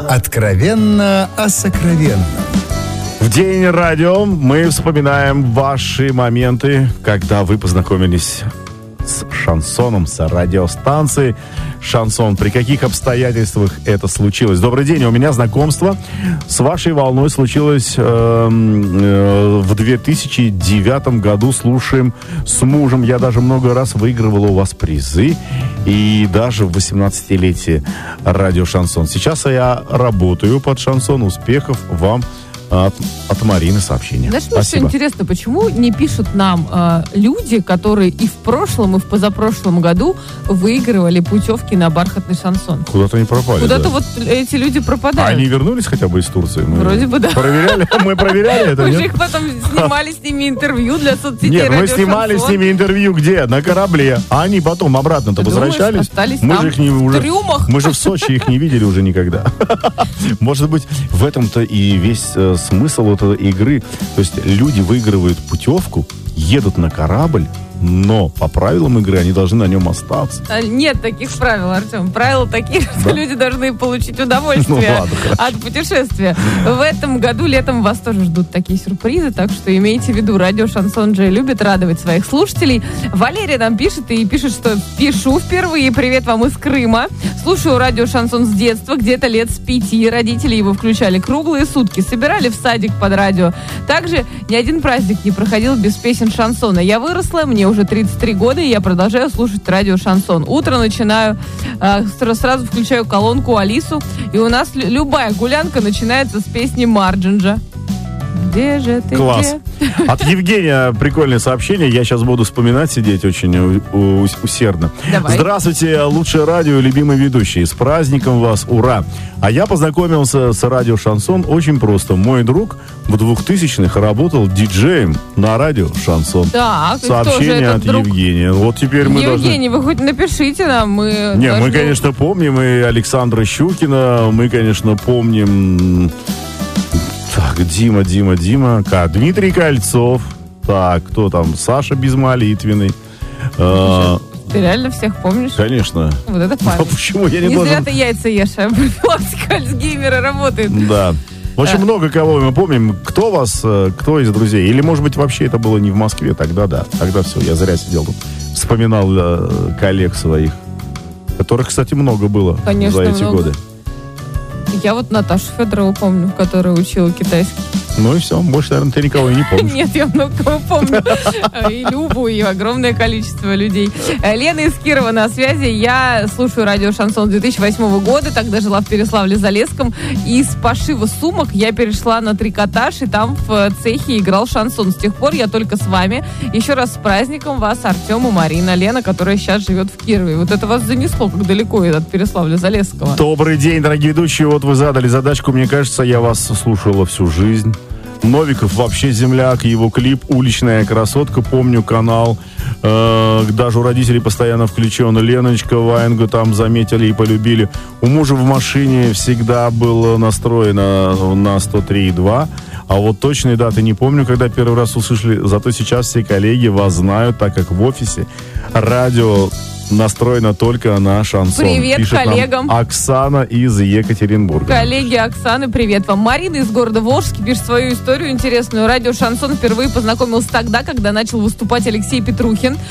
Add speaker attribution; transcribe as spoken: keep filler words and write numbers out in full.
Speaker 1: Откровенно о сокровенном.
Speaker 2: В День радио мы вспоминаем ваши моменты, когда вы познакомились с шансоном, с радиостанцией «Шансон». При каких обстоятельствах это случилось? Добрый день, у меня знакомство с вашей волной случилось э, э, в две тысячи девятом году. Слушаем с мужем. Я даже много раз выигрывала у вас призы. И даже в восемнадцатилетие радио «Шансон». Сейчас я работаю под «Шансон». Успехов вам. От, от Марины сообщение.
Speaker 3: Знаешь, мне что интересно, почему не пишут нам э, люди, которые и в прошлом, и в позапрошлом году выигрывали путевки на бархатный шансон?
Speaker 2: Куда-то они пропали.
Speaker 3: Куда-то
Speaker 2: да.
Speaker 3: вот эти люди пропадают.
Speaker 2: А они вернулись хотя бы из Турции? Мы
Speaker 3: Вроде бы да.
Speaker 2: Проверяли? Мы проверяли это,
Speaker 3: Мы
Speaker 2: нет?
Speaker 3: же их потом снимали с ними интервью для соцсетей.
Speaker 2: Нет, мы
Speaker 3: радио
Speaker 2: снимали
Speaker 3: «Шансон».
Speaker 2: с ними интервью где? На корабле. А они потом обратно-то
Speaker 3: Ты
Speaker 2: возвращались.
Speaker 3: думаешь, остались
Speaker 2: мы
Speaker 3: там,
Speaker 2: же их не,
Speaker 3: в
Speaker 2: уже,
Speaker 3: трюмах?
Speaker 2: Мы же в Сочи их не видели уже никогда. Может быть, в этом-то и весь э, смысл этого игры. То есть люди выигрывают путевку, едут на корабль, но по правилам игры они должны на нем остаться.
Speaker 3: Нет таких правил, Артем. Правила такие, что
Speaker 2: Да?
Speaker 3: люди должны получить удовольствие
Speaker 2: Ну, ладно,
Speaker 3: от путешествия. В этом году летом вас тоже ждут такие сюрпризы, так что имейте в виду, радио «Шансон» же любит радовать своих слушателей. Валерия нам пишет и пишет, что пишу впервые. Привет вам из Крыма. Слушаю радио «Шансон» с детства, где-то лет с пяти. Родители его включали круглые сутки, собирали в садик под радио. Также ни один праздник не проходил без песен шансона. Я выросла, мне уже тридцать три года, и я продолжаю слушать радио «Шансон». Утро начинаю, э, сразу включаю колонку Алису, и у нас лю- любая гулянка начинается с песни Марджинджа. Где же ты?
Speaker 2: Класс.
Speaker 3: Где?
Speaker 2: От Евгения прикольное сообщение. Я сейчас буду вспоминать, сидеть очень у- у- усердно.
Speaker 3: Давай.
Speaker 2: Здравствуйте, лучшее радио, любимые ведущие. С праздником вас, ура! А я познакомился с радио «Шансон» очень просто. Мой друг в двухтысячных работал диджеем на радио «Шансон».
Speaker 3: Так, и кто же
Speaker 2: Сообщение
Speaker 3: этот
Speaker 2: от
Speaker 3: друг?
Speaker 2: Евгения. Вот теперь мы
Speaker 3: Евгений, вы хоть напишите нам. Мы
Speaker 2: должны... Не, мы,
Speaker 3: должны-
Speaker 2: конечно, помним и Александра Щукина, мы, конечно, помним... Так, Дима, Дима, Дима. Ка, Дмитрий Кольцов. Так, кто там? Саша Безмолитвенный. А,
Speaker 3: Ты реально всех помнишь?
Speaker 2: конечно.
Speaker 3: Вот это
Speaker 2: Ну,
Speaker 3: память.
Speaker 2: почему я не,
Speaker 3: Не
Speaker 2: должен...
Speaker 3: зря ты яйца ешь, а профилактика Альцгеймера работает.
Speaker 2: Да. В общем,
Speaker 3: А.
Speaker 2: много кого мы помним. Кто вас, э, кто из друзей? Или, может быть, вообще это было не в Москве? Тогда да. Тогда все, я зря сидел тут. Вспоминал э, коллег своих. Которых, кстати, много было
Speaker 3: Конечно,
Speaker 2: за эти
Speaker 3: много.
Speaker 2: годы.
Speaker 3: Я вот Наташу Федорову помню, которая учила китайский.
Speaker 2: Ну и все. Больше, наверное, ты никого и не помнишь.
Speaker 3: Нет, я много кого помню. И Любу, и огромное количество людей. Лена из Кирова на связи. Я слушаю радио «Шансон» две тысячи восьмого года. Тогда жила в Переславле-Залесском. И с пошива сумок я перешла на трикотаж. И там в цехе играл шансон. С тех пор я только с вами. Еще раз с праздником вас, Артем и Марина. Лена, которая сейчас живет в Кирове. Вот это вас занесло, как далеко от Переславля-Залесского.
Speaker 2: Добрый день, дорогие ведущие. Вот вы задали задачку. Мне кажется, я вас слушала всю жизнь. Новиков вообще земляк, его клип «Уличная красотка», помню канал, э, даже у родителей постоянно включен. Леночка, Ваенгу там заметили и полюбили. У мужа в машине всегда был настроен на, на сто три и два. А вот точные даты не помню, когда первый раз услышали. Зато сейчас все коллеги вас знают, так как в офисе радио настроена только на шансон.
Speaker 3: Привет
Speaker 2: Пишет нам
Speaker 3: коллегам.
Speaker 2: Оксана из Екатеринбурга.
Speaker 3: Коллеги Оксаны, привет вам. Марина из города Волжский пишет свою историю интересную. Радио «Шансон» впервые познакомился тогда, когда начал выступать Алексей Петрухин.